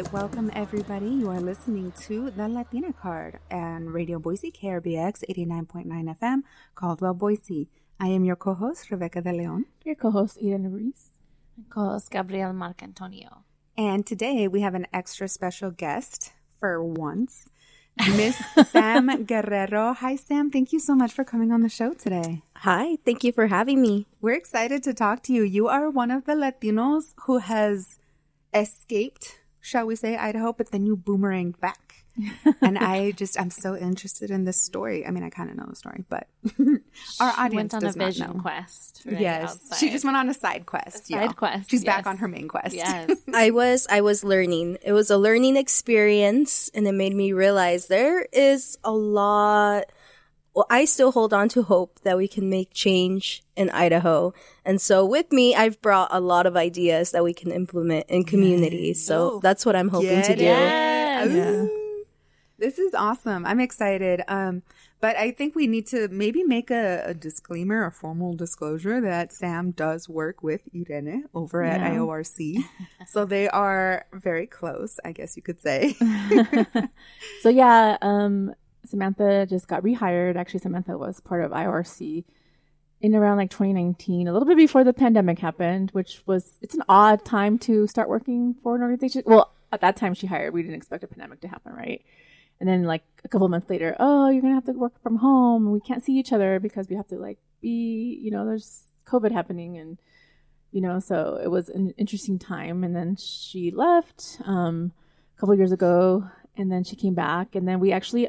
welcome everybody. You are listening to The Latina Card and Radio Boise, KRBX 89.9 FM, Caldwell, Boise. I am your co-host, Rebecca De Leon. Your co-host, Irene Ruiz. And co-host, Gabriel Marcantonio. And today we have an extra special guest for once, Miss Sam Guerrero. Hi, Sam. Thank you so much for coming on the show today. Hi. Thank you for having me. We're excited to talk to you. You are one of the Latinos who has escaped, shall we say, Idaho, but then you boomeranged back. And I'm so interested in this story. I mean, I kind of know the story, but our audience does not know. Went on a vision quest. Right yes. outside. She just went on a side quest. Side quest. She's back on her main quest. Yes. I was learning. It was a learning experience, and it made me realize there is a lot. Well, I still hold on to hope that we can make change in Idaho. And so with me, I've brought a lot of ideas that we can implement in communities. So that's what I'm hoping to do. Yes. Yeah. This is awesome. I'm excited. But I think we need to maybe make a disclaimer, a formal disclosure that Sam does work with Irene over at IORC. So they are very close, I guess you could say. So yeah, Samantha just got rehired. Actually, Samantha was part of IORC in around like 2019, a little bit before the pandemic happened, it's an odd time to start working for an organization. Well, at that time she hired, we didn't expect a pandemic to happen, right? And then like a couple months later, oh, you're going to have to work from home. We can't see each other because we have to like be, there's COVID happening. And, so it was an interesting time. And then she left a couple of years ago, and then she came back. And then we actually,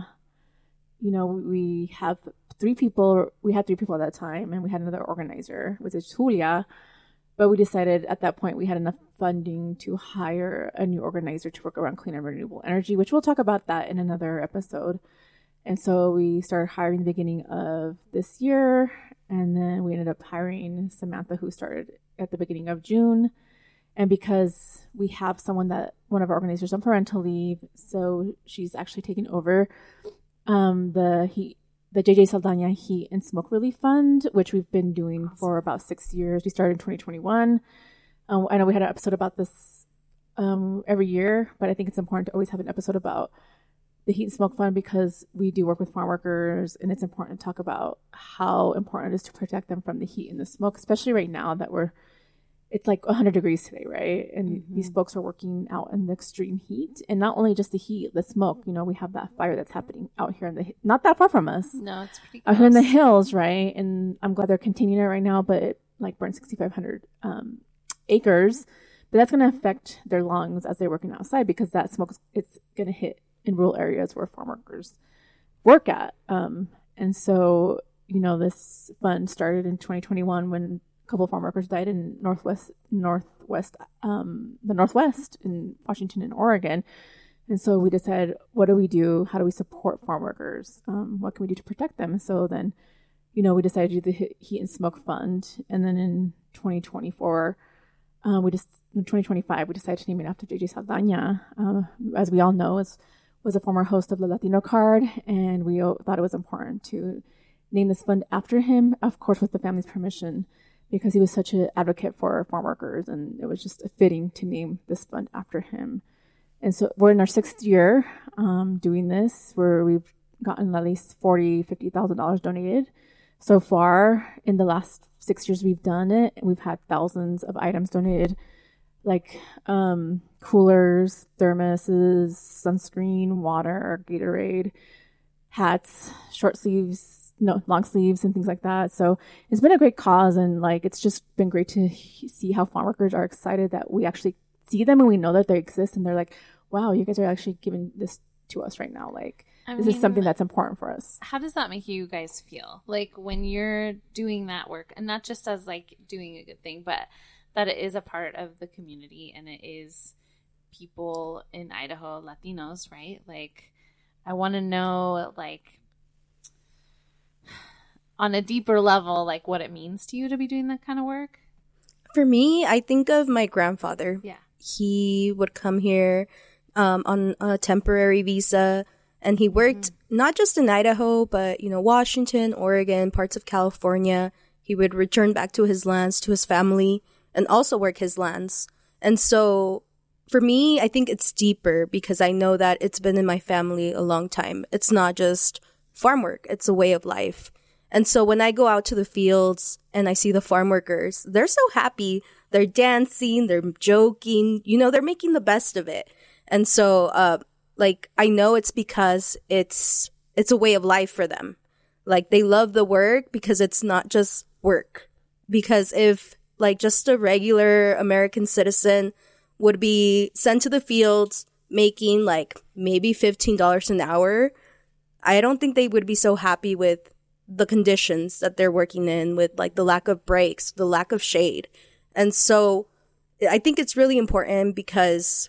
we have three people. We had three people at that time, and we had another organizer, which is Julia. But we decided at that point we had enough funding to hire a new organizer to work around clean and renewable energy, which we'll talk about that in another episode. And so we started hiring the beginning of this year, and then we ended up hiring Samantha, who started at the beginning of June. And because we have one of our organizers on parental leave, so she's actually taken over the JJ Saldana Heat and Smoke Relief Fund, which we've been doing for about 6 years. We started in 2021. I know we had an episode about this every year, but I think it's important to always have an episode about the Heat and Smoke Fund because we do work with farm workers, and it's important to talk about how important it is to protect them from the heat and the smoke, especially right now that it's like 100 degrees today, right? And these folks are working out in the extreme heat, and not only just the heat, the smoke. We have that fire that's happening out here not that far from us. No, it's pretty close. Out here in the hills, right? And I'm glad they're continuing it right now, but it like burned 6,500 acres. But that's going to affect their lungs as they're working outside because that smoke it's going to hit in rural areas where farm workers work at. And so, this fund started in 2021 when couple of farm workers died in the Northwest in Washington and Oregon. And so we decided, what do we do? How do we support farm workers? What can we do to protect them? And so then, we decided to do the Heat and Smoke Fund. And then in 2024, in 2025, we decided to name it after JJ Saldana. As we all know, was a former host of the Latino Card. And we thought it was important to name this fund after him, of course, with the family's permission, because he was such an advocate for farm workers, and it was just fitting to name this fund after him. And so we're in our 6th year doing this, where we've gotten at least $50,000 donated so far. In the last 6 years we've done it, we've had thousands of items donated, like coolers, thermoses, sunscreen, water, Gatorade, hats, long sleeves and things like that. So it's been a great cause, and like it's just been great to see how farm workers are excited that we actually see them and we know that they exist, and they're like, wow, you guys are actually giving this to us right now. Like this is something that's important for us. How does that make you guys feel? Like when you're doing that work, and not just as like doing a good thing, but that it is a part of the community and it is people in Idaho, Latinos, right? Like I want to know, like, on a deeper level, like what it means to you to be doing that kind of work? For me, I think of my grandfather. Yeah. He would come here on a temporary visa, and he worked not just in Idaho, but, Washington, Oregon, parts of California. He would return back to his lands, to his family, and also work his lands. And so for me, I think it's deeper because I know that it's been in my family a long time. It's not just farm work. It's a way of life. And so when I go out to the fields and I see the farm workers, they're so happy. They're dancing, they're joking, they're making the best of it. And so, I know it's because it's a way of life for them. Like, they love the work because it's not just work. Because if, just a regular American citizen would be sent to the fields making, maybe $15 an hour, I don't think they would be so happy with the conditions that they're working in, with, the lack of breaks, the lack of shade. And so I think it's really important because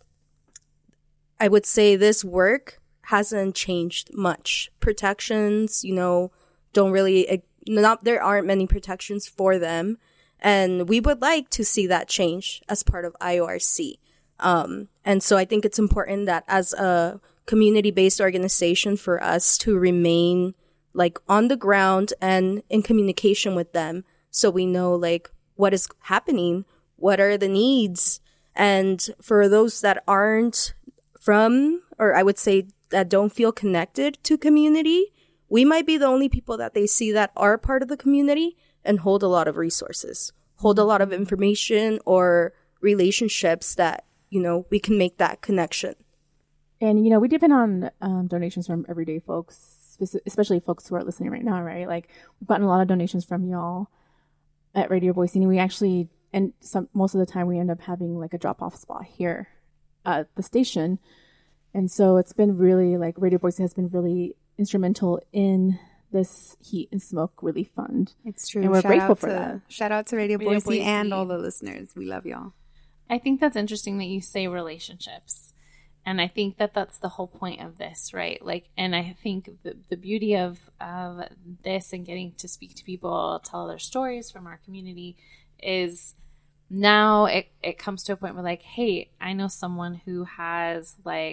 I would say this work hasn't changed much. Protections, don't really, there aren't many protections for them. And we would like to see that change as part of IORC. And so I think it's important that as a community-based organization for us to remain on the ground and in communication with them so we know what is happening, what are the needs. And for those that aren't from, or I would say that don't feel connected to community, we might be the only people that they see that are part of the community and hold a lot of resources, hold a lot of information or relationships that, we can make that connection. And, we depend on donations from everyday folks, especially folks who are listening right now, right? We've gotten a lot of donations from y'all at Radio Boise, and we actually, most of the time we end up having a drop-off spot here at the station. And so it's been really, Radio Boise has been really instrumental in this heat and smoke relief fund. It's true. And we're grateful for that. Shout out to Radio Boise and all the listeners. We love y'all. I think that's interesting that you say relationships. And I think that that's the whole point of this, right? And I think the beauty of this and getting to speak to people, tell their stories from our community is now it comes to a point where hey, I know someone who has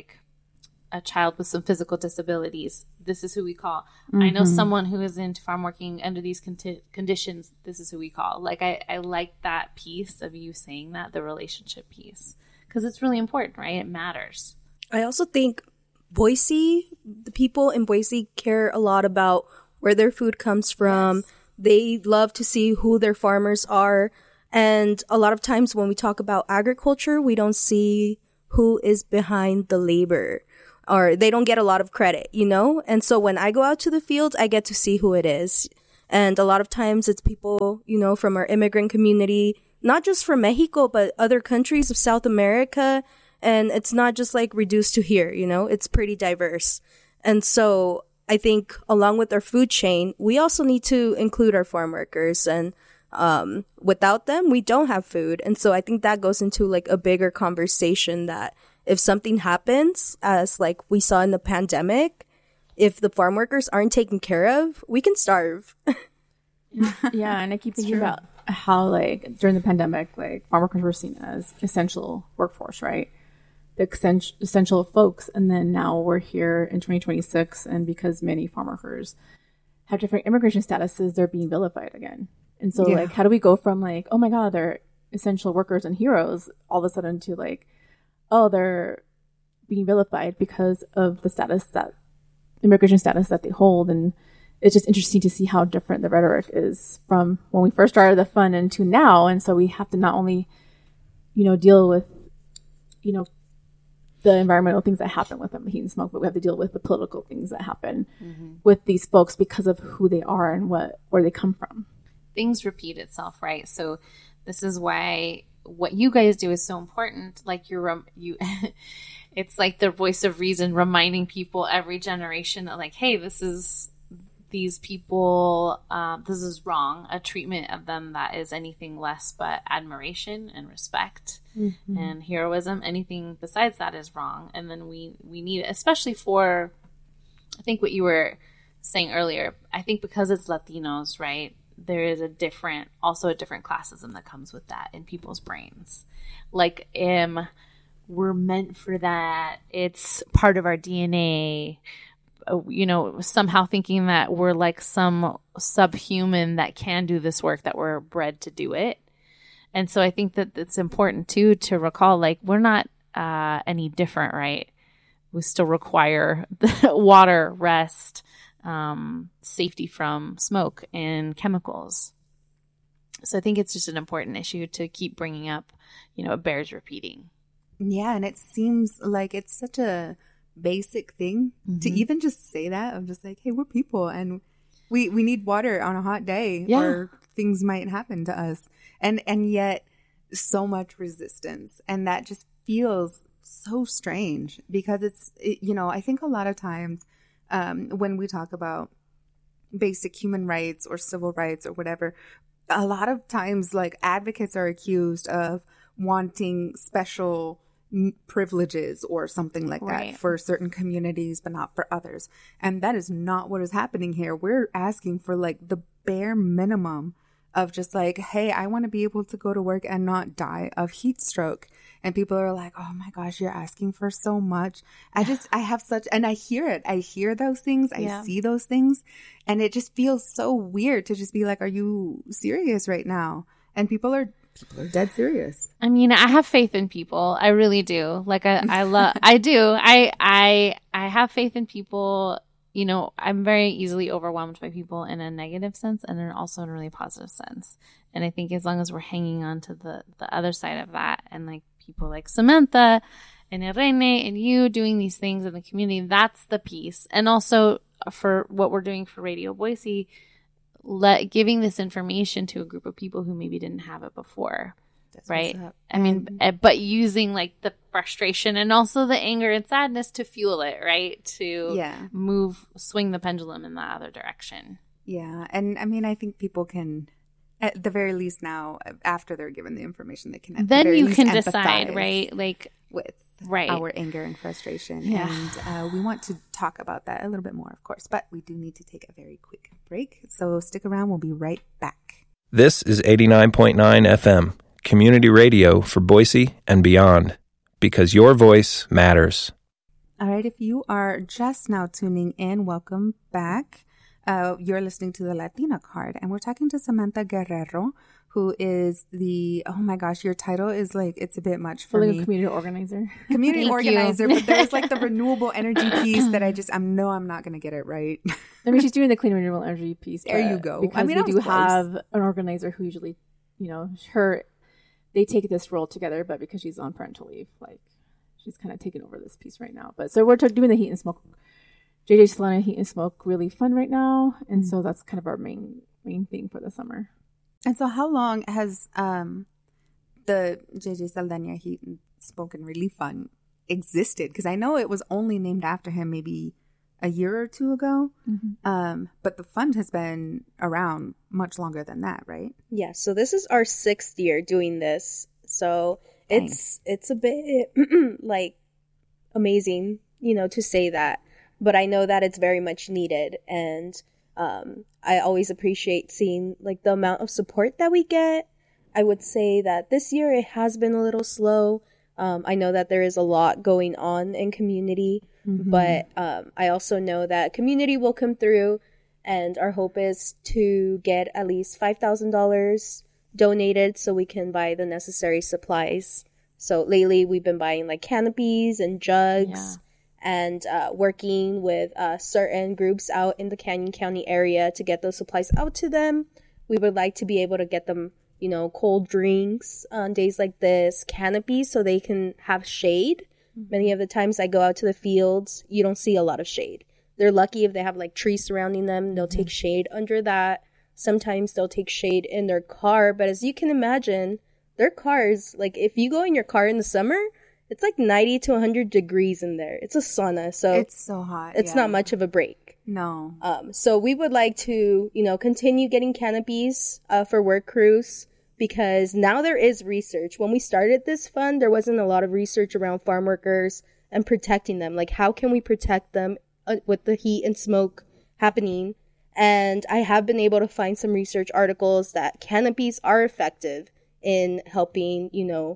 a child with some physical disabilities. This is who we call. Mm-hmm. I know someone who is into farm working under these conditions. This is who we call. I like that piece of you saying that, the relationship piece, because it's really important, right? It matters. I also think Boise, the people in Boise care a lot about where their food comes from. Yes. They love to see who their farmers are. And a lot of times when we talk about agriculture, we don't see who is behind the labor, or they don't get a lot of credit, And so when I go out to the fields, I get to see who it is. And a lot of times it's people, from our immigrant community, not just from Mexico, but other countries of South America. And it's not just reduced to here, it's pretty diverse. And so I think along with our food chain, we also need to include our farm workers, and without them, we don't have food. And so I think that goes into a bigger conversation that if something happens, as we saw in the pandemic, if the farm workers aren't taken care of, we can starve. Yeah, and I keep thinking about how during the pandemic, farm workers were seen as essential workforce, right? The essential folks. And then now we're here in 2026, and because many farm workers have different immigration statuses, they're being vilified again. And so how do we go from oh my God, they're essential workers and heroes, all of a sudden to oh, they're being vilified because of the immigration status that they hold. And it's just interesting to see how different the rhetoric is from when we first started the fund and to now. And so we have to not only, deal with, the environmental things that happen with them, heat and smoke, but we have to deal with the political things that happen with these folks because of who they are and where they come from. Things repeat itself, right? So this is why what you guys do is so important. You it's the voice of reason reminding people every generation that hey, this is these people, this is wrong. A treatment of them that is anything less but admiration and respect and heroism. Anything besides that is wrong. And then we need it, especially for, I think what you were saying earlier, I think because it's Latinos, right? There is a different classism that comes with that in people's brains. We're meant for that. It's part of our DNA. Somehow thinking that we're some subhuman that can do this work, that we're bred to do it. And so I think that it's important too to recall, we're not any different, right? We still require the water, rest, safety from smoke and chemicals. So I think it's just an important issue to keep bringing up. It bears repeating. Yeah, and it seems like it's such a basic thing to even just say that. I'm just like, hey, we're people and we need water on a hot day or things might happen to us. And yet so much resistance. And that just feels so strange because I think a lot of times when we talk about basic human rights or civil rights or whatever, a lot of times like advocates are accused of wanting special privileges or something like that for certain communities, but not for others. And that is not what is happening here. We're asking for like the bare minimum of just like, hey, I want to be able to go to work and not die of heat stroke. And people are like, oh my gosh, you're asking for so much. I have such, and I hear it. I hear those things. I see those things. And it just feels so weird to just be like, are you serious right now? And people are dead serious. I mean, I have faith in people. I really do. Like I do. I have faith in people. I'm very easily overwhelmed by people in a negative sense and then also in a really positive sense. And I think as long as we're hanging on to the other side of that and like people like Samantha and Irene and you doing these things in the community, that's the piece. And also for what we're doing for Radio Boise, giving this information to a group of people who maybe didn't have it before. That's right. I mean, but using like the frustration and also the anger and sadness to fuel it, right? To swing the pendulum in the other direction. Yeah. And I mean, I think people can, at the very least now, after they're given the information, they can, then you can decide, right? Like with our anger and frustration. Yeah. And we want to talk about that a little bit more, of course, but we do need to take a very quick break. So stick around. We'll be right back. This is 89.9 FM. Community radio for Boise and beyond, because your voice matters. All right, if you are just now tuning in, welcome back. You're listening to the Latina Card, and we're talking to Samantha Guerrero, who is oh my gosh, your title is like, it's a bit much for me. Community organizer. Community organizer, but there's like the renewable energy piece that I know I'm not going to get it right. I mean, she's doing the clean renewable energy piece. There you go. Because we do have an organizer who usually, they take this role together, but because she's on parental leave, like she's kind of taking over this piece right now. But so we're doing the Heat and Smoke, JJ Solana Heat and Smoke really fun right now. And so that's kind of our main thing for the summer. And so how long has the JJ Saldana Heat and Smoke and Relief Fund existed? Because I know it was only named after him maybe a year or two ago. Mm-hmm. But the fund has been around much longer than that, right? Yeah, so this is our 6th year doing this. So it's a bit like amazing, to say that. But I know that it's very much needed. And I always appreciate seeing like the amount of support that we get. I would say that this year it has been a little slow. I know that there is a lot going on in community. Mm-hmm. But I also know that community will come through, and our hope is to get at least $5,000 donated so we can buy the necessary supplies. So lately we've been buying like canopies and jugs and working with certain groups out in the Canyon County area to get those supplies out to them. We would like to be able to get them, cold drinks on days like this, canopies so they can have shade. Many of the times I go out to the fields, you don't see a lot of shade. They're lucky if they have like trees surrounding them. They'll take shade under that. Sometimes they'll take shade in their car. But as you can imagine, their cars, like if you go in your car in the summer, it's like 90 to 100 degrees in there. It's a sauna. So it's so hot. It's not much of a break. No. So we would like to, continue getting canopies for work crews. Because now there is research. When we started this fund, there wasn't a lot of research around farm workers and protecting them. Like, how can we protect them with the heat and smoke happening? And I have been able to find some research articles that canopies are effective in helping,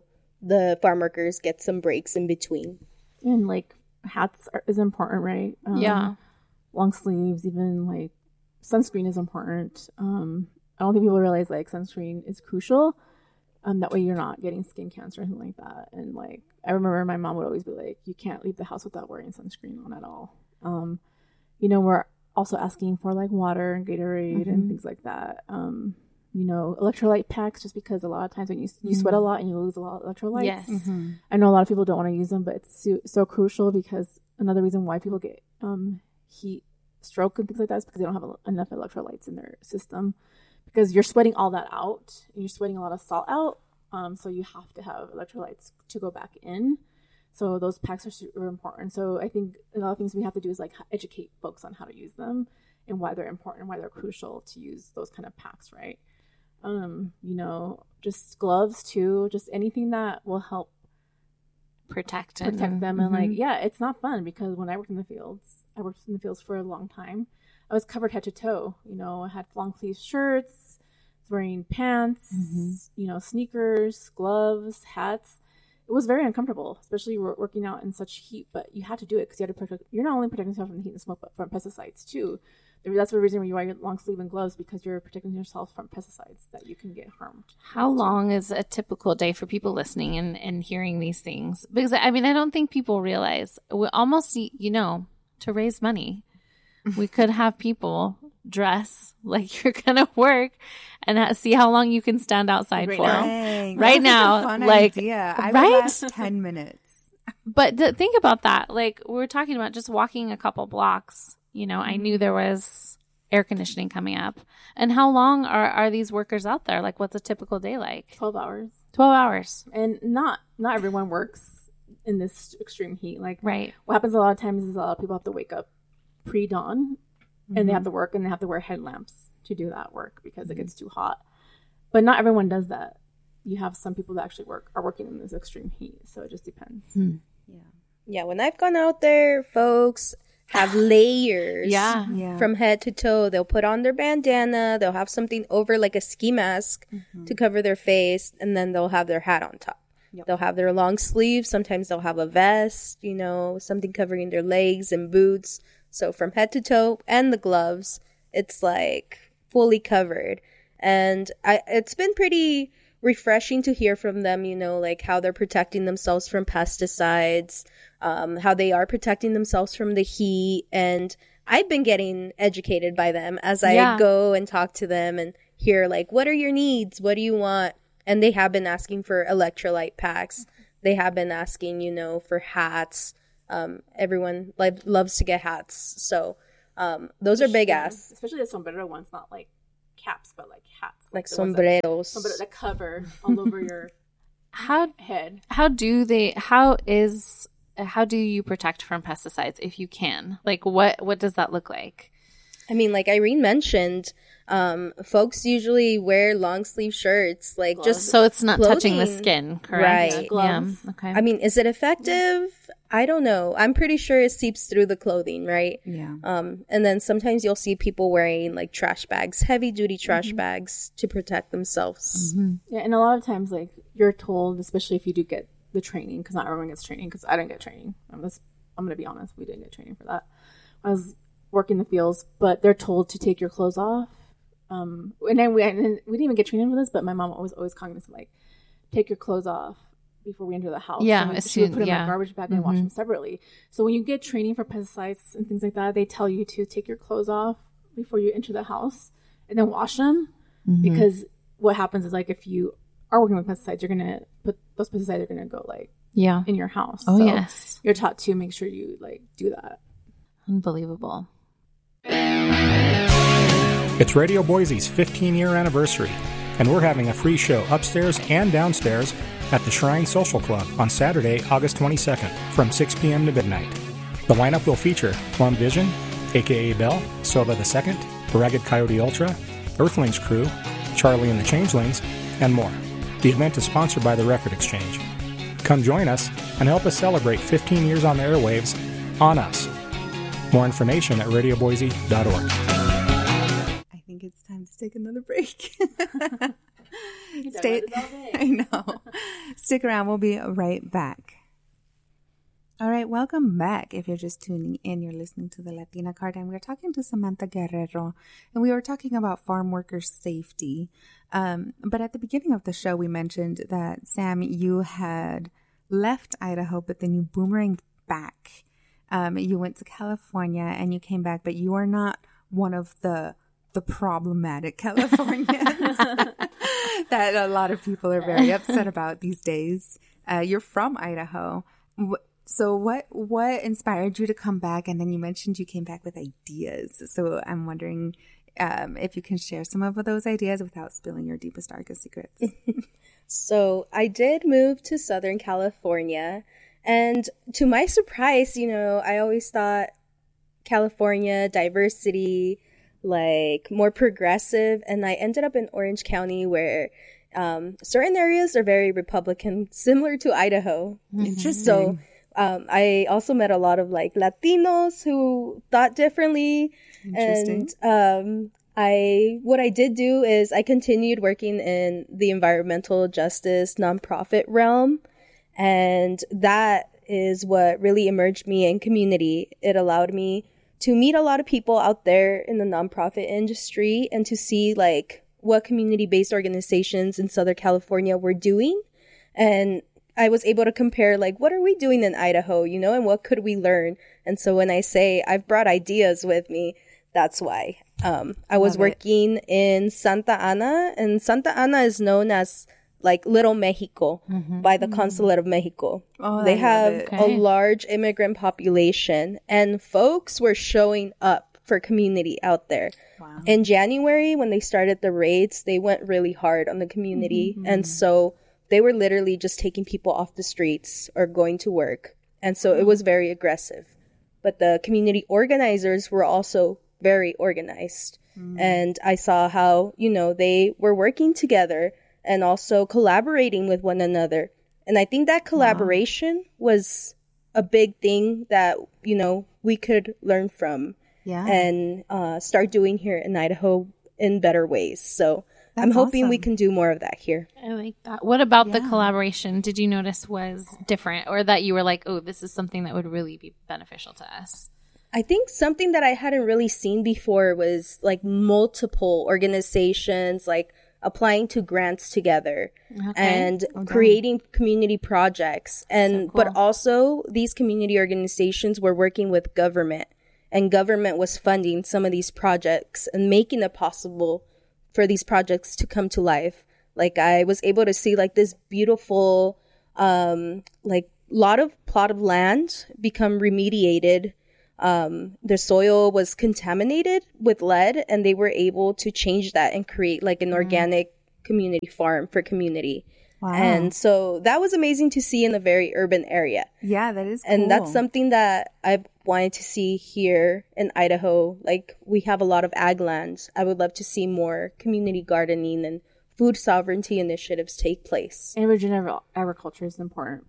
the farm workers get some breaks in between. And, like, hats is important, right? Long sleeves, even, like, sunscreen is important. I don't think people realize like sunscreen is crucial That way you're not getting skin cancer or anything like that. And like, I remember my mom would always be like, you can't leave the house without wearing sunscreen on at all. We're also asking for like water and Gatorade and things like that. Electrolyte packs, just because a lot of times when you sweat a lot and you lose a lot of electrolytes. Yes. I know a lot of people don't want to use them, but it's so crucial, because another reason why people get heat stroke and things like that is because they don't have enough electrolytes in their system, because you're sweating all that out and you're sweating a lot of salt out. So you have to have electrolytes to go back in. So those packs are super important. So I think a lot of things we have to do is like educate folks on how to use them and why they're important and why they're crucial to use those kind of packs, right? Just gloves too, just anything that will help protect them. And like, it's not fun, because when I worked in the fields for a long time. I was covered head to toe. I had long sleeve shirts, wearing pants, sneakers, gloves, hats. It was very uncomfortable, especially working out in such heat, but you had to do it because you had to protect. You're not only protecting yourself from the heat and smoke, but from pesticides too. That's the reason why you wear long sleeve and gloves, because you're protecting yourself from pesticides that you can get harmed. How long is a typical day for people listening and hearing these things? Because I don't think people realize, we almost, to raise money, we could have people dress like you're gonna work and see how long you can stand outside for. Right now, fun like, idea. I would right? last 10 minutes. But think about that. Like, we're talking about just walking a couple blocks. I knew there was air conditioning coming up. And how long are these workers out there? Like, what's a typical day like? 12 hours. 12 hours. And not everyone works in this extreme heat. Like, right. What happens a lot of times is a lot of people have to wake up pre-dawn and they have to work, and they have to wear headlamps to do that work because it gets too hot. But not everyone does that. You have some people that actually are working in this extreme heat. So it just depends. Yeah, when I've gone out there, folks have layers from head to toe. They'll put on their bandana. They'll have something over, like a ski mask, to cover their face, and then they'll have their hat on top. They'll have their long sleeves. Sometimes they'll have a vest, something covering their legs and boots. So from head to toe, and the gloves, it's like fully covered. And it's been pretty refreshing to hear from them, like how they're protecting themselves from pesticides, how they are protecting themselves from the heat. And I've been getting educated by them as I go and talk to them and hear, like, what are your needs? What do you want? And they have been asking for electrolyte packs. They have been asking, for hats. Everyone loves to get hats. So those are big ass. Especially the sombrero ones, not like caps, but like hats. Like sombreros. That cover all over your head. How do you protect from pesticides if you can? Like, what does that look like? I mean, like Irene mentioned, folks usually wear long sleeve shirts, like gloves. Just so it's not clothing. Touching the skin, correct? Right. Yeah. Okay. I mean, is it effective? I don't know. I'm pretty sure it seeps through the clothing, right? Yeah. And then sometimes you'll see people wearing like trash bags, heavy duty trash bags to protect themselves. Yeah, and a lot of times, like, you're told, especially if you do get the training, because not everyone gets training, because I didn't get training. I'm going to be honest, we didn't get training for that. I was working the fields, but they're told to take your clothes off. And then we didn't even get training for this, but my mom was always cognizant, like, take your clothes off before we enter the house. Yeah, she would put them in a garbage bag and wash them separately. So when you get training for pesticides and things like that, they tell you to take your clothes off before you enter the house and then wash them, because what happens is, like, if you are working with pesticides, you're gonna put those pesticides are gonna go like in your house. Oh, so yes, you're taught to make sure you like do that. Unbelievable. It's Radio Boise's 15-year anniversary, and we're having a free show upstairs and downstairs at the Shrine Social Club on Saturday, August 22nd from 6 p.m. to midnight. The lineup will feature Plum Vision, a.k.a. Bell, Silva II, Ragged Coyote Ultra, Earthlings Crew, Charlie and the Changelings, and more. The event is sponsored by the Record Exchange. Come join us and help us celebrate 15 years on the airwaves on us. More information at radioboise.org. I think it's time to take another break. I know. Stick around. We'll be right back. All right, welcome back. If you're just tuning in, you're listening to the Latina Card, and we're talking to Samantha Guerrero, and we were talking about farm workers' safety. But at the beginning of the show, we mentioned that, Sam, you had left Idaho, but then you boomeranged back. You went to California and you came back, but you are not one of the problematic Californians that a lot of people are very upset about these days. You're from Idaho. So what inspired you to come back? And then you mentioned you came back with ideas. So I'm wondering if you can share some of those ideas without spilling your deepest, darkest secrets. So I did move to Southern California. And to my surprise, I always thought California, diversity, like more progressive. And I ended up in Orange County where certain areas are very Republican, similar to Idaho. Interesting. So I also met a lot of like Latinos who thought differently. Interesting. And what I did do is I continued working in the environmental justice nonprofit realm. And that is what really emerged me in community. It allowed me to meet a lot of people out there in the nonprofit industry and to see like what community-based organizations in Southern California were doing. And I was able to compare like, what are we doing in Idaho, and what could we learn? And so when I say I've brought ideas with me, that's why. I was working in Santa Ana, and Santa Ana is known as like Little Mexico by the Consulate of Mexico. Oh, they have Okay. a large immigrant population, and folks were showing up for community out there. Wow. In January, when they started the raids, they went really hard on the community. And so they were literally just taking people off the streets or going to work. And so it was very aggressive. But the community organizers were also very organized. And I saw how, they were working together and also collaborating with one another. And I think that collaboration was a big thing that, we could learn from and start doing here in Idaho in better ways. So I'm hoping we can do more of that here. I like that. What about the collaboration did you notice was different, or that you were like, oh, this is something that would really be beneficial to us? I think something that I hadn't really seen before was like multiple organizations like applying to grants together and creating community projects. And but also these community organizations were working with government, and government was funding some of these projects and making it possible for these projects to come to life. Like I was able to see like this beautiful like plot of land become remediated. The soil was contaminated with lead, and they were able to change that and create like an organic community farm for community. Wow. And so that was amazing to see in a very urban area. Yeah, that is cool. And that's something that I've wanted to see here in Idaho. Like we have a lot of ag lands. I would love to see more community gardening and food sovereignty initiatives take place. And regenerative agriculture is important.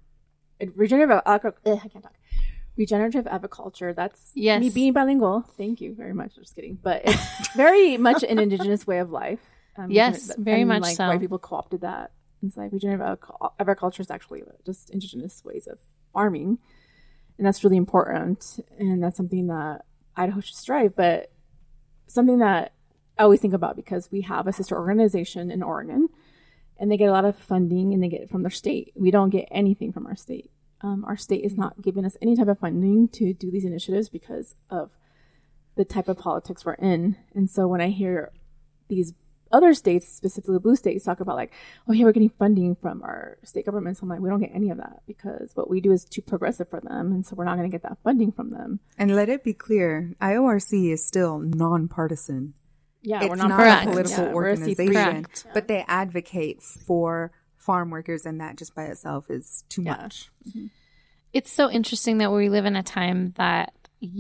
Regenerative agriculture, that's me being bilingual. Thank you very much. Just kidding. But it's very much an indigenous way of life. Yes, very much like, so. White people co-opted that. It's like regenerative agriculture is actually just indigenous ways of farming. And that's really important. And that's something that Idaho should strive. But something that I always think about, because we have a sister organization in Oregon, and they get a lot of funding, and they get it from their state. We don't get anything from our state. Our state is not giving us any type of funding to do these initiatives because of the type of politics we're in. And so when I hear these other states, specifically blue states, talk about like, oh yeah, we're getting funding from our state governments, I'm like, we don't get any of that, because what we do is too progressive for them. And so we're not going to get that funding from them. And let it be clear, IORC is still nonpartisan. Yeah, It's we're not not a political we're a C3. organization, but they advocate for farm workers, and that just by itself is too much. It's so interesting that we live in a time that,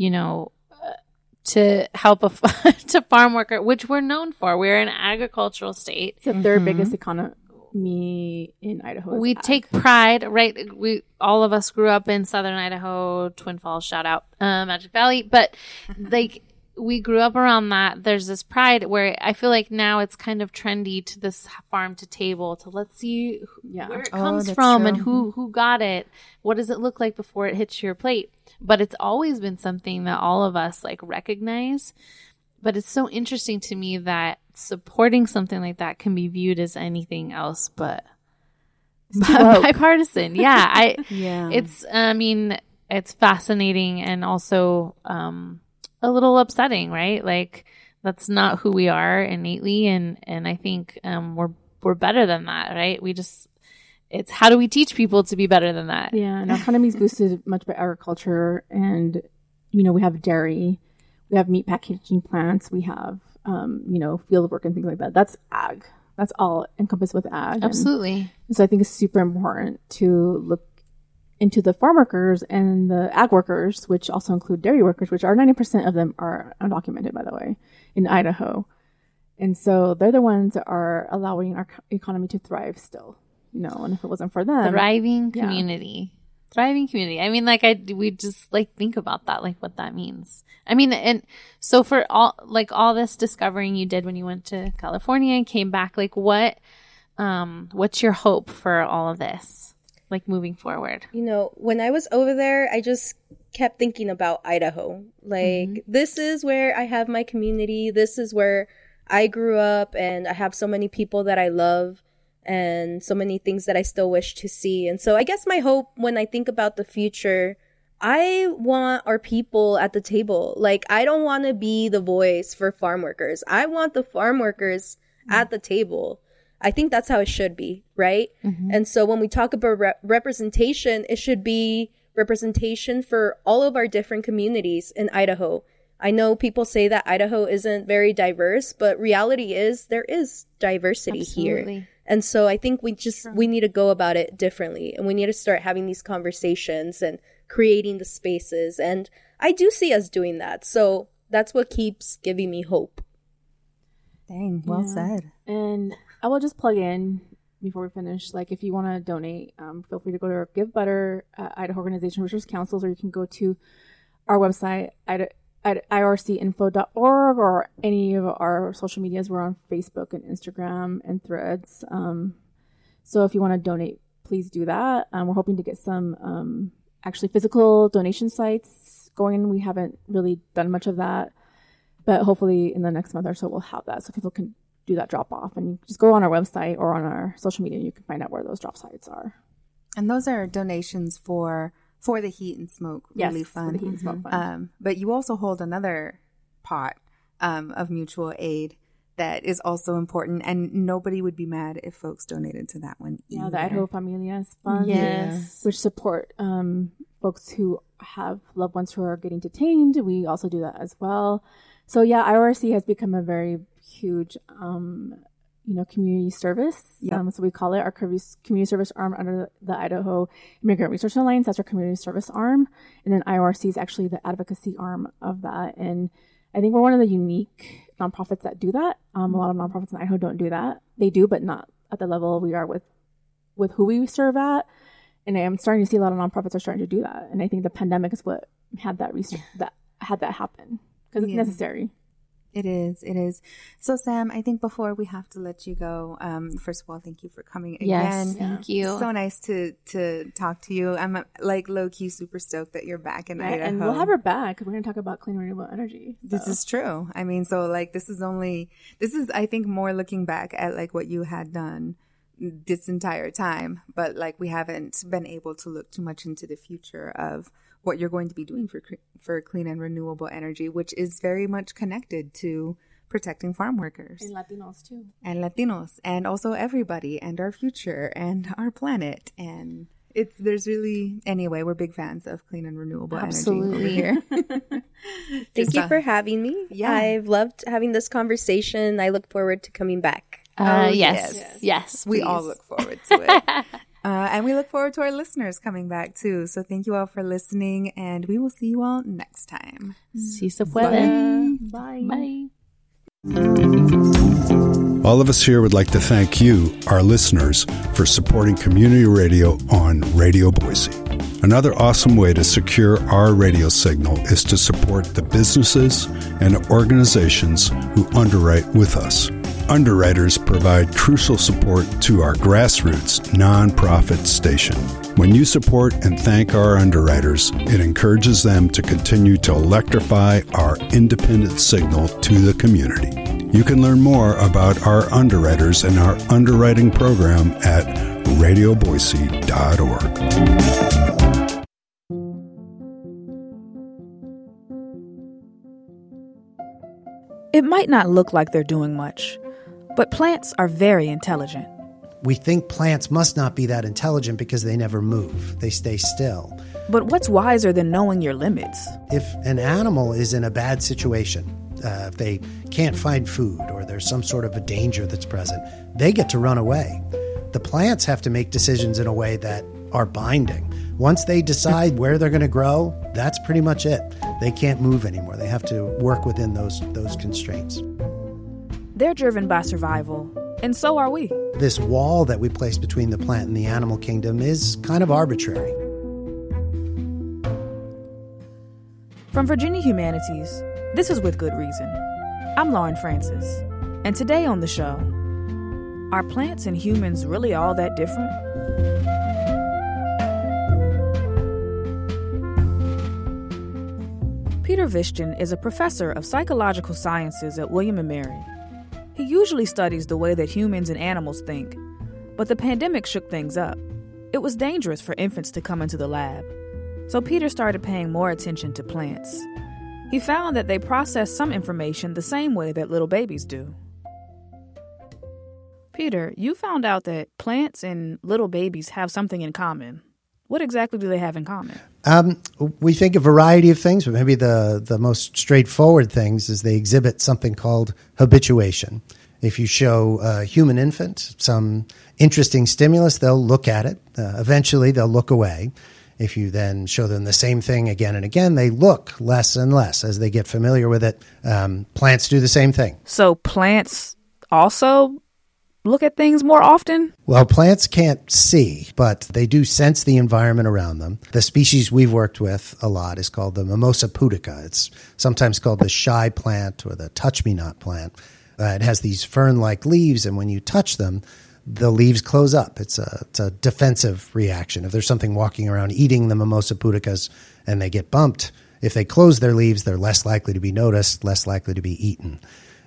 to help to farm worker, which we're known for. We're an agricultural state. It's the third biggest economy in Idaho. We take pride, right? All of us grew up in Southern Idaho, Twin Falls, shout out, Magic Valley. But like, we grew up around that. There's this pride where I feel like now it's kind of trendy to this farm to table to let's see where it comes from and who got it. What does it look like before it hits your plate? But it's always been something that all of us like recognize. But it's so interesting to me that supporting something like that can be viewed as anything else but bipartisan. Yeah. It's, I mean, it's fascinating and also a little upsetting, right? Like that's not who we are innately, and I think we're better than that, right? It's how do we teach people to be better than that? Yeah, and our economy is boosted much by agriculture, and we have dairy, we have meat packaging plants, we have field work and things like that. That's ag. That's all encompassed with ag. Absolutely. And so I think it's super important to look into the farm workers and the ag workers, which also include dairy workers, which are 90% of them are undocumented, by the way, in Idaho. And so they're the ones that are allowing our economy to thrive still, and if it wasn't for them. Thriving community. I mean, we just think about that, like what that means. I mean, and so for all this discovering you did when you went to California and came back, like what's your hope for all of this? Like moving forward? When I was over there, I just kept thinking about Idaho. Like, this is where I have my community. This is where I grew up, and I have so many people that I love and so many things that I still wish to see. And so I guess my hope when I think about the future, I want our people at the table. Like, I don't want to be the voice for farm workers. I want the farm workers at the table. I think that's how it should be, right? Mm-hmm. And so when we talk about representation, it should be representation for all of our different communities in Idaho. I know people say that Idaho isn't very diverse, but reality is there is diversity here. And so I think we need to go about it differently, and we need to start having these conversations and creating the spaces. And I do see us doing that. So that's what keeps giving me hope. Dang, well said. And I will just plug in before we finish, like if you want to donate, feel free to go to our Give Butter Idaho Organization Resource Councils, or you can go to our website at ircinfo.org, or any of our social medias. We're on Facebook and Instagram and Threads. So if you want to donate, please do that. We're hoping to get some actually physical donation sites going. We haven't really done much of that, but hopefully in the next month or so we'll have that, so people can do that drop off, and you just go on our website or on our social media and you can find out where those drop sites are. And those are donations for the Heat and Smoke Relief Fund. For the Heat and Smoke Fund. But you also hold another pot of mutual aid that is also important, and nobody would be mad if folks donated to that one either. Yeah, the Idaho Familias Fund, yes, which support folks who have loved ones who are getting detained. We also do that as well. So yeah, IORC has become a very huge, community service. Yep. So we call it our community service arm under the Idaho Immigrant Resource Alliance. That's our community service arm. And then IORC is actually the advocacy arm of that. And I think we're one of the unique nonprofits that do that. A lot of nonprofits in Idaho don't do that. They do, but not at the level we are with who we serve at. And I'm starting to see a lot of nonprofits are starting to do that. And I think the pandemic is what had that happen, because it's necessary. It is. So, Sam, I think before we have to let you go, first of all, thank you for coming again. Yes, thank you. So nice to talk to you. I'm low-key super stoked that you're back in Idaho. And we'll have her back. We're going to talk about clean renewable energy. So. This is true. I mean, so this is I think more looking back at what you had done this entire time, but we haven't been able to look too much into the future of what you're going to be doing for clean and renewable energy, which is very much connected to protecting farm workers. And Latinos, too. And Latinos, and also everybody, and our future, and our planet. And anyway, we're big fans of clean and renewable energy over here. Thank you for having me. Yeah. I've loved having this conversation. I look forward to coming back. Yes. We all look forward to it. And we look forward to our listeners coming back too. So thank you all for listening, and we will see you all next time. Si se puede. Bye. Bye. All of us here would like to thank you, our listeners, for supporting community radio on Radio Boise. Another awesome way to secure our radio signal is to support the businesses and organizations who underwrite with us. Underwriters provide crucial support to our grassroots nonprofit station. When you support and thank our underwriters, it encourages them to continue to electrify our independent signal to the community. You can learn more about our underwriters and our underwriting program at radioboise.org. It might not look like they're doing much, but plants are very intelligent. We think plants must not be that intelligent because they never move. They stay still. But what's wiser than knowing your limits? If an animal is in a bad situation, if they can't find food or there's some sort of a danger that's present, they get to run away. The plants have to make decisions in a way that are binding. Once they decide where they're going to grow, that's pretty much it. They can't move anymore. They have to work within those constraints. They're driven by survival, and so are we. This wall that we place between the plant and the animal kingdom is kind of arbitrary. From Virginia Humanities, this is With Good Reason. I'm Lauren Francis, and today on the show, are plants and humans really all that different? Peter Vishton is a professor of psychological sciences at William & Mary. He usually studies the way that humans and animals think, but the pandemic shook things up. It was dangerous for infants to come into the lab, so Peter started paying more attention to plants. He found that they process some information the same way that little babies do. Peter, you found out that plants and little babies have something in common. What exactly do they have in common? We think a variety of things, but maybe the most straightforward things is they exhibit something called habituation. If you show a human infant some interesting stimulus, they'll look at it. Eventually, they'll look away. If you then show them the same thing again and again, they look less and less as they get familiar with it. Plants do the same thing. So plants also look at things more often? Well, plants can't see, but they do sense the environment around them. The species we've worked with a lot is called the Mimosa pudica. It's sometimes called the shy plant or the touch-me-not plant. It has these fern-like leaves, and when you touch them, the leaves close up. It's a defensive reaction. If there's something walking around eating the Mimosa pudicas and they get bumped, if they close their leaves, they're less likely to be noticed, less likely to be eaten.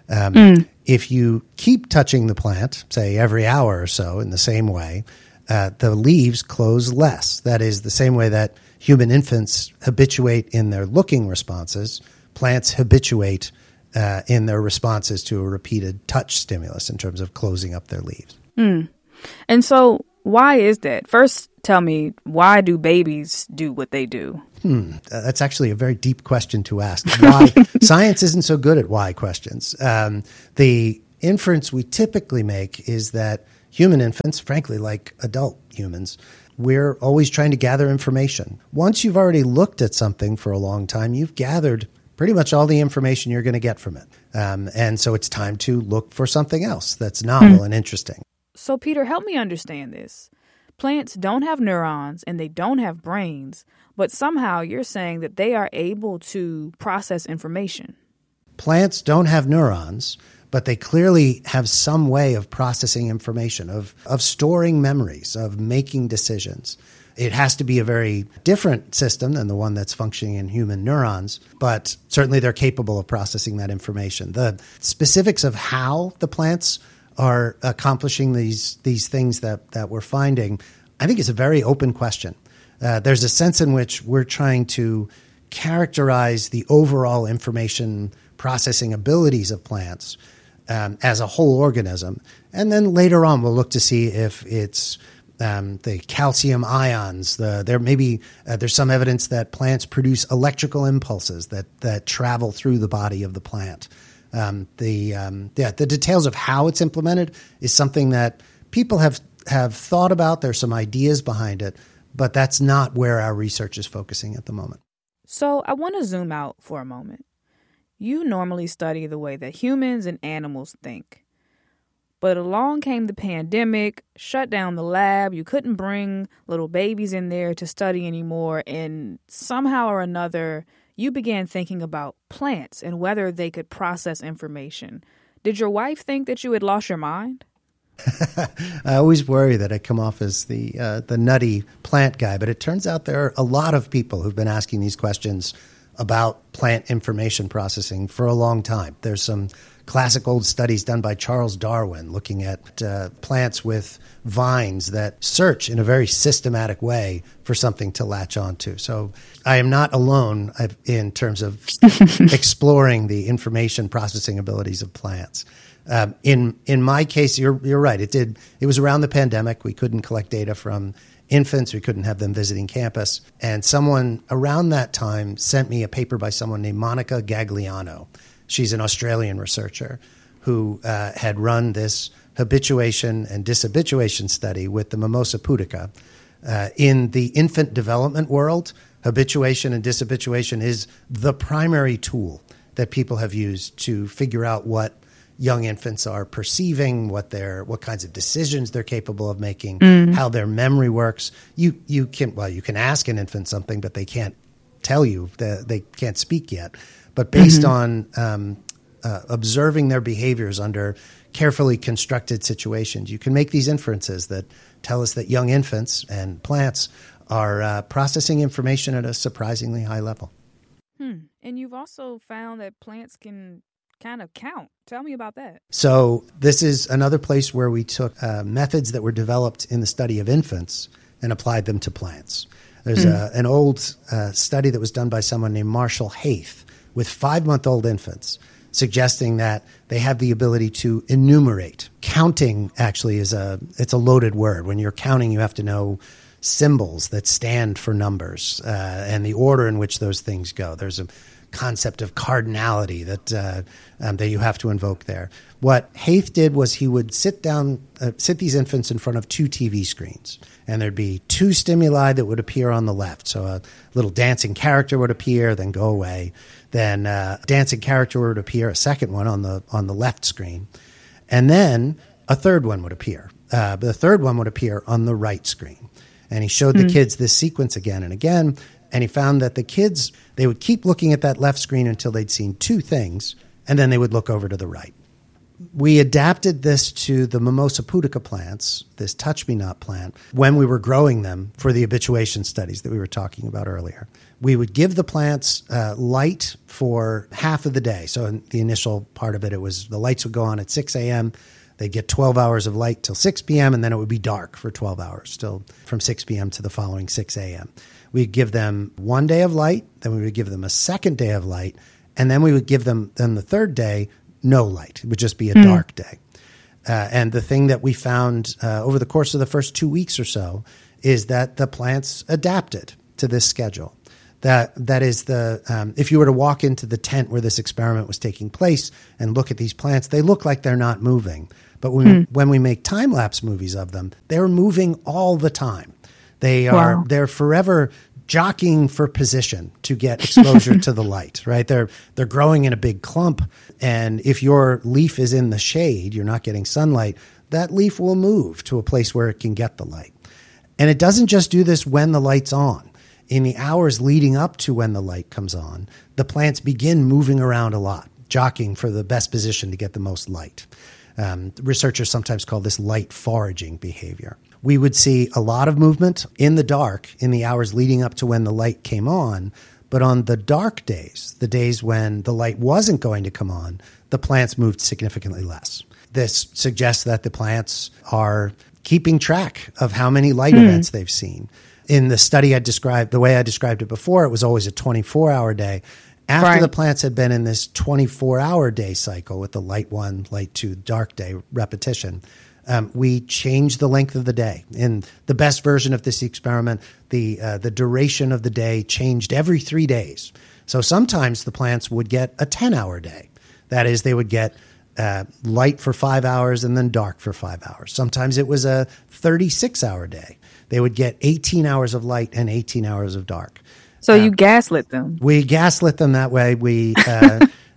If you keep touching the plant, say every hour or so in the same way, the leaves close less. That is the same way that human infants habituate in their looking responses. Plants habituate in their responses to a repeated touch stimulus in terms of closing up their leaves. And so why is that? First, tell me, why do babies do what they do? That's actually a very deep question to ask. Why? Science isn't so good at why questions. The inference we typically make is that human infants, frankly, like adult humans, we're always trying to gather information. Once you've already looked at something for a long time, you've gathered pretty much all the information you're going to get from it. And so it's time to look for something else that's novel and interesting. So, Peter, help me understand this. Plants don't have neurons and they don't have brains, but somehow you're saying that they are able to process information. Plants don't have neurons, but they clearly have some way of processing information, of storing memories, of making decisions. It has to be a very different system than the one that's functioning in human neurons, but certainly they're capable of processing that information. The specifics of how the plants are accomplishing these things that we're finding, I think is a very open question. There's a sense in which we're trying to characterize the overall information processing abilities of plants as a whole organism. And then later on, we'll look to see if it's the calcium ions. There's some evidence that plants produce electrical impulses that travel through the body of the plant. The details of how it's implemented is something that people have thought about. There's some ideas behind it, but that's not where our research is focusing at the moment. So I want to zoom out for a moment. You normally study the way that humans and animals think. But along came the pandemic, shut down the lab. You couldn't bring little babies in there to study anymore. And somehow or another, you began thinking about plants and whether they could process information. Did your wife think that you had lost your mind? I always worry that I come off as the nutty plant guy, but it turns out there are a lot of people who've been asking these questions about plant information processing for a long time. There's some classic old studies done by Charles Darwin looking at plants with vines that search in a very systematic way for something to latch onto. So I am not alone in terms of exploring the information processing abilities of plants. In my case, you're right. It was around the pandemic. We couldn't collect data from infants. We couldn't have them visiting campus. And someone around that time sent me a paper by someone named Monica Gagliano. She's an Australian researcher who had run this habituation and dishabituation study with the Mimosa pudica. In the infant development world, habituation and dishabituation is the primary tool that people have used to figure out what young infants are perceiving, what kinds of decisions they're capable of making, how their memory works. You can ask an infant something, but they can't tell you. They can't speak yet. But based on observing their behaviors under carefully constructed situations, you can make these inferences that tell us that young infants and plants are processing information at a surprisingly high level. And you've also found that plants can kind of count. Tell me about that. So this is another place where we took methods that were developed in the study of infants and applied them to plants. There's an old study that was done by someone named Marshall Haith with 5-month-old infants, suggesting that they have the ability to enumerate. Counting actually it's a loaded word. When you're counting, you have to know symbols that stand for numbers and the order in which those things go. There's a concept of cardinality that you have to invoke there. What Haith did was he would sit these infants in front of 2 TV screens, and there'd be 2 stimuli that would appear on the left. So a little dancing character would appear, then go away. Then a dancing character would appear, a second one on the left screen, and then a third one would appear. The third one would appear on the right screen. And he showed the kids this sequence again and again, and he found that the kids, they would keep looking at that left screen until they'd seen 2 things, and then they would look over to the right. We adapted this to the Mimosa pudica plants, this touch-me-not plant, when we were growing them for the habituation studies that we were talking about earlier. We would give the plants light for half of the day. So in the initial part of it, the lights would go on at 6 a.m., they'd get 12 hours of light till 6 p.m., and then it would be dark for 12 hours, still from 6 p.m. to the following 6 a.m. We'd give them 1 day of light, then we would give them a second day of light, and then we would give them, then the third day, no light. It would just be a dark day. And the thing that we found over the course of the first 2 weeks or so is that the plants adapted to this schedule. That is if you were to walk into the tent where this experiment was taking place and look at these plants, they look like they're not moving. But when we make time-lapse movies of them, they're moving all the time. They're forever jockeying for position to get exposure to the light, right? They're growing in a big clump, and if your leaf is in the shade, you're not getting sunlight, that leaf will move to a place where it can get the light. And it doesn't just do this when the light's on. In the hours leading up to when the light comes on, the plants begin moving around a lot, jockeying for the best position to get the most light. Researchers sometimes call this light foraging behavior. We would see a lot of movement in the dark in the hours leading up to when the light came on, but on the dark days, the days when the light wasn't going to come on, the plants moved significantly less. This suggests that the plants are keeping track of how many light events they've seen. In the study I described, the way I described it before, it was always a 24-hour day. After the plants had been in this 24-hour day cycle with the light 1, light 2, dark day repetition, we changed the length of the day. In the best version of this experiment, the duration of the day changed every 3 days. So sometimes the plants would get a 10-hour day. That is, they would get light for 5 hours and then dark for 5 hours. Sometimes it was a 36-hour day. They would get 18 hours of light and 18 hours of dark. So you gaslit them. We gaslit them that way.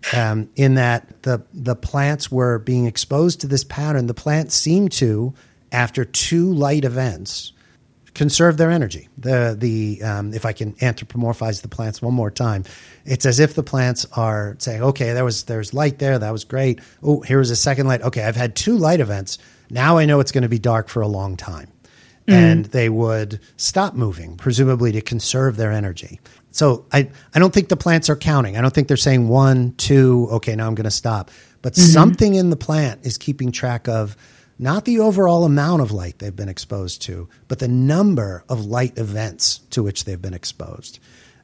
in that the plants were being exposed to this pattern. The plants seemed to, after 2 light events, conserve their energy. If I can anthropomorphize the plants one more time, it's as if the plants are saying, okay, there's light there. That was great. Oh, here was a second light. Okay, I've had 2 light events. Now I know it's going to be dark for a long time. And they would stop moving, presumably to conserve their energy. So I don't think the plants are counting. I don't think they're saying 1, 2, okay, now I'm going to stop. But something in the plant is keeping track of not the overall amount of light they've been exposed to, but the number of light events to which they've been exposed.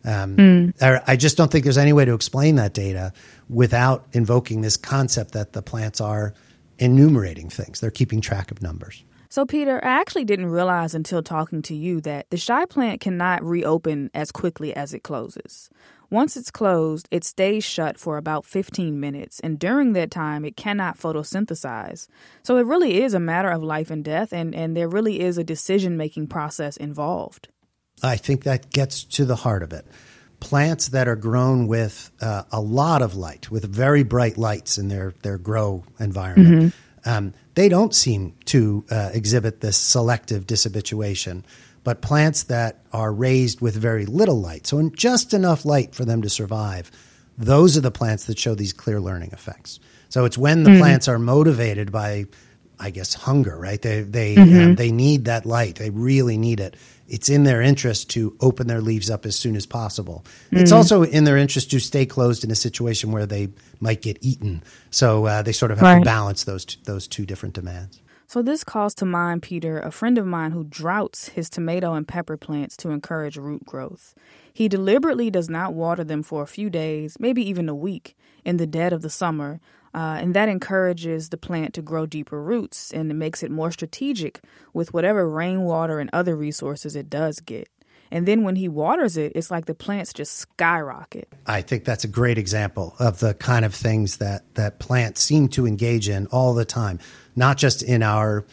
I just don't think there's any way to explain that data without invoking this concept that the plants are enumerating things. They're keeping track of numbers. So, Peter, I actually didn't realize until talking to you that the shy plant cannot reopen as quickly as it closes. Once it's closed, it stays shut for about 15 minutes, and during that time, it cannot photosynthesize. So it really is a matter of life and death, and there really is a decision-making process involved. I think that gets to the heart of it. Plants that are grown with a lot of light, with very bright lights in their grow environment, they don't seem to exhibit this selective dishabituation. But plants that are raised with very little light, so in just enough light for them to survive, those are the plants that show these clear learning effects. So it's when the plants are motivated by, I guess, hunger, right? They need that light. They really need it. It's in their interest to open their leaves up as soon as possible. It's also in their interest to stay closed in a situation where they might get eaten. So they sort of have to balance those two different demands. So this calls to mind, Peter, a friend of mine who droughts his tomato and pepper plants to encourage root growth. He deliberately does not water them for a few days, maybe even a week, in the dead of the summer, and that encourages the plant to grow deeper roots, and it makes it more strategic with whatever rainwater and other resources it does get. And then when he waters it, it's like the plants just skyrocket. I think that's a great example of the kind of things that plants seem to engage in all the time, not just in our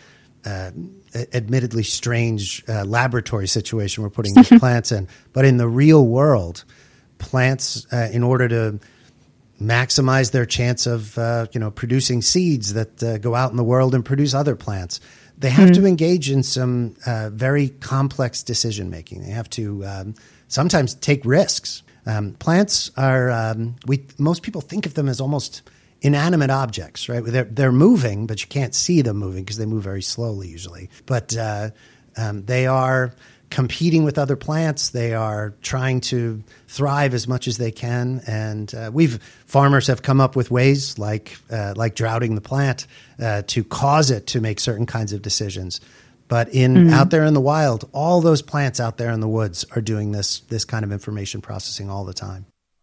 admittedly strange laboratory situation we're putting these plants in, but in the real world. Plants, in order to maximize their chance of producing seeds that go out in the world and produce other plants, they have to engage in some very complex decision making. They have to sometimes take risks. Plants are most people think of them as almost inanimate objects, right? They're moving, but you can't see them moving because they move very slowly usually. But they are competing with other plants. They are trying to thrive as much as they can. And farmers have come up with ways like droughting the plant to cause it to make certain kinds of decisions. But out there in the wild, all those plants out there in the woods are doing this kind of information processing all the time.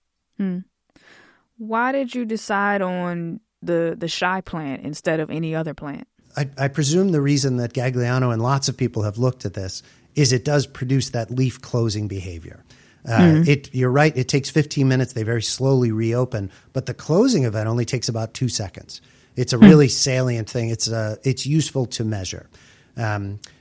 Why did you decide on the shy plant instead of any other plant? I presume the reason that Gagliano and lots of people have looked at this is it does produce that leaf closing behavior. You're right, it takes 15 minutes. They very slowly reopen, but the closing event only takes about 2 seconds. It's a really salient thing. It's useful to measure.